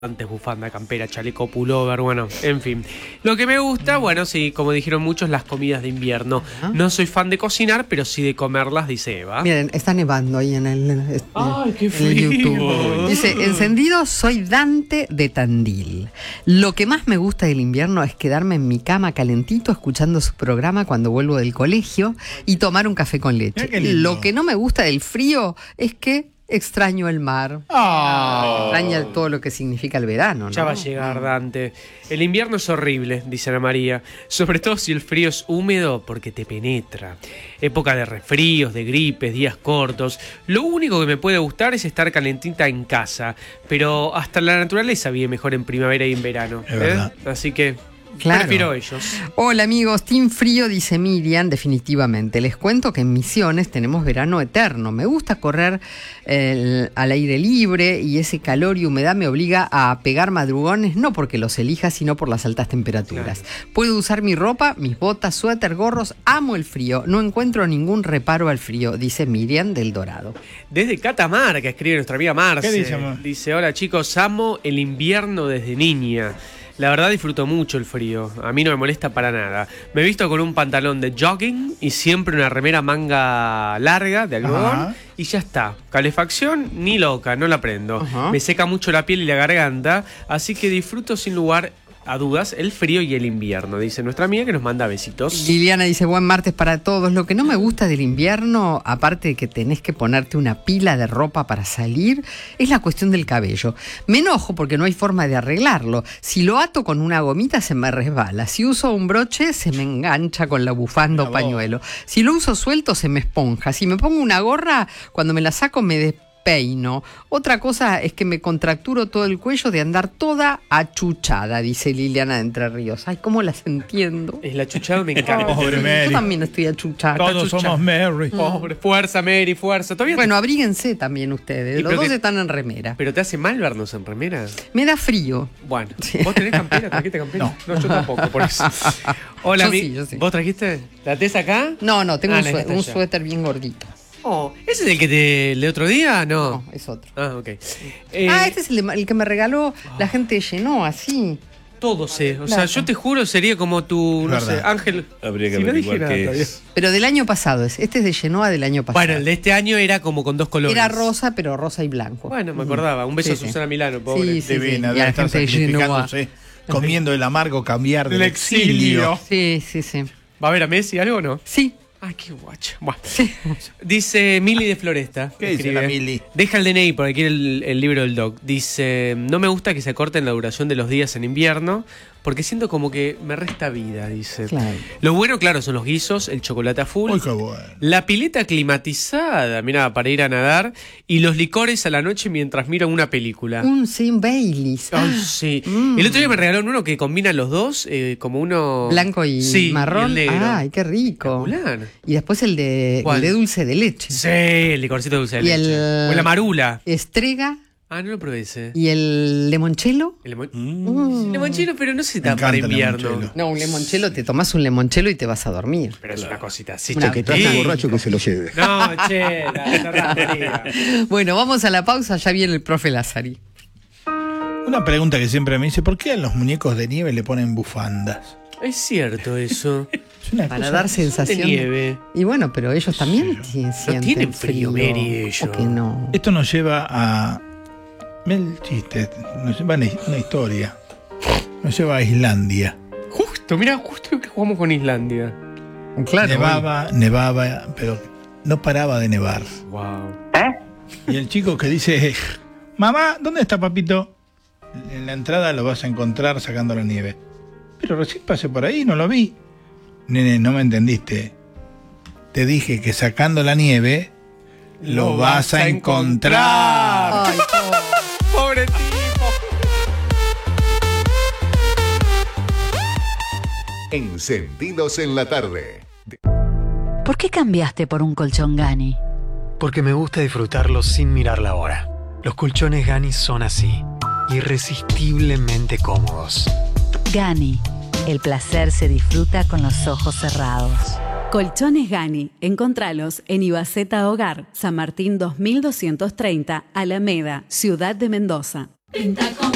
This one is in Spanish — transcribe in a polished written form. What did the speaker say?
Antes bufanda, campera, chaleco, pullover, bueno, en fin. Lo que me gusta, bueno, sí, como dijeron muchos, las comidas de invierno. No soy fan de cocinar, pero sí de comerlas, dice Eva. Miren, está nevando ahí en el, ¡Ay, qué en frío! el YouTube. Dice, encendido, soy Dante de Tandil. Lo que más me gusta del invierno es quedarme en mi cama calentito escuchando su programa cuando vuelvo del colegio y tomar un café con leche. Lo que no me gusta del frío es que extraño el mar. Extraña todo lo que significa el verano, ¿no? Ya va a llegar, Dante. El invierno es horrible, dice Ana María. Sobre todo si el frío es húmedo porque te penetra. Época de resfríos, de gripes, días cortos. Lo único que me puede gustar es estar calentita en casa. Pero hasta la naturaleza vive mejor en primavera y en verano. Es verdad. Así que Claro. prefiero ellos. Hola amigos, Team Frío, dice Miriam, definitivamente. Les cuento que en Misiones tenemos verano eterno. Me gusta correr al aire libre y ese calor y humedad me obliga a pegar madrugones, no porque los elija, sino por las altas temperaturas. Claro. Puedo usar mi ropa, mis botas, suéter, gorros. Amo el frío. No encuentro ningún reparo al frío, dice Miriam del Dorado. Desde Catamarca escribe nuestra amiga Marce. ¿Qué dice, amor? Dice, hola chicos, amo el invierno desde niña. La verdad disfruto mucho el frío, a mí no me molesta para nada. Me he visto con un pantalón de jogging y siempre una remera manga larga de algodón y ya está. Calefacción ni loca, no la prendo. Me seca mucho la piel y la garganta, así que disfruto sin lugar a dudas el frío y el invierno, dice nuestra amiga que nos manda besitos. Liliana dice, buen martes para todos. Lo que no me gusta del invierno, aparte de que tenés que ponerte una pila de ropa para salir, es la cuestión del cabello. Me enojo porque no hay forma de arreglarlo. Si lo ato con una gomita se me resbala. Si uso un broche se me engancha con la bufanda o pañuelo. Si lo uso suelto se me esponja. Si me pongo una gorra, cuando me la saco me despeino. Otra cosa es que me contracturo todo el cuello de andar toda achuchada, dice Liliana de Entre Ríos. Ay, cómo las entiendo. Es la chuchada, me encanta. Pobre Mary. Yo también estoy achuchada. Todos somos Mary. Pobre, fuerza, Mary, fuerza. ¿Todavía Bueno, abríguense también ustedes. Los dos están en remera. ¿Pero te hace mal vernos en remera? Me da frío. Bueno, Sí. ¿vos tenés campera? ¿Trajiste campera? No, yo tampoco, por eso. Hola, Yo sí. ¿Vos trajiste? ¿La tenés acá? No, tengo un un suéter bien gordito. Oh, ¿ese es el que el de otro día? No. No, es otro. Ah, ok. Este es el que me regaló la gente de Llenó, así. Todo sé. O sea, Claro. yo te juro, sería como tu, no sé, Ángel. Habría que Si no averiguar dije nada qué todavía. es. Pero del año pasado es. Este es de Genoa del año pasado. Bueno, el de este año era como con dos colores. Era rosa, pero rosa y blanco. Bueno, me acordaba. Un beso Sí, a sí. Susana Milano, pobre. Sí, sí. Divina, Y a debe la estar gente de sacrificándose, comiendo el amargo cambiar del exilio. Sí, sí, sí. ¿Va a ver a Messi algo o no? Sí. Ay, qué guacha. Bueno. Dice Mili de Floresta. ¿Qué dice la Mili? Deja el DNI porque quiere el libro del doc. Dice, no me gusta que se acorten la duración de los días en invierno porque siento como que me resta vida, dice. Claro. Lo bueno, claro, son los guisos, el chocolate a full, Uy, qué bueno. la pileta climatizada, mira, para ir a nadar, y los licores a la noche mientras miro una película. Un Sin Baileys. Ay, sí. El otro día me regalaron uno que combina los dos, como uno... Blanco y Sí, marrón. y el negro. Ay, qué rico. Espectacular. Y después el de ¿Cuál? dulce de leche. Sí, el licorcito de dulce de Y leche. el- O la marula. Estrega. Ah, no lo probé ese. Y el limoncello. El limonchelo, pero no sé si Me está para encanta el invierno. limoncello. No, un limoncello, te tomás un limoncello y te vas a dormir. Pero es una cosita así Una chiquitita. cosa Borracho que se lo lleve. No, che, la Bueno, vamos a la pausa, ya viene el profe Lázari. Una pregunta que siempre me dice, ¿por qué a los muñecos de nieve le ponen bufandas? Es cierto eso. Es una Para cosa- dar sensación de nieve. Y bueno, pero ellos también sienten tienen frío, Mary, ellos. ¿O que no? Esto nos lleva a... Ve el chiste, nos lleva a una historia. Nos lleva a Islandia. Justo lo que jugamos con Islandia. Claro. Nevaba, pero no paraba de nevar. Wow. Y el chico que dice, mamá, ¿dónde está papito? En la entrada lo vas a encontrar sacando la nieve. Pero recién pasé por ahí, no lo vi. Nene, no me entendiste. Te dije que sacando la nieve lo vas a encontrar. Ay, Pobre tipo. Encendidos en la tarde. ¿Por qué cambiaste por un colchón Gani? Porque me gusta disfrutarlo sin mirar la hora. Los colchones Gani son así, irresistiblemente cómodos. Gani, el placer se disfruta con los ojos cerrados. Colchones Gani. Encontralos en Ibaceta Hogar, San Martín 2230, Alameda, Ciudad de Mendoza. Pinta con